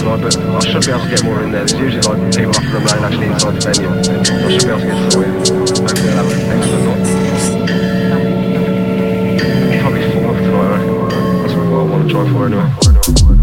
tonight, but I should be able to get more in there. There's usually like people off the rain actually inside the venue, so I should be able to get four in. Hopefully I'll have an excellent night. Probably 4 tonight, I reckon. That's what I want to try for anyway.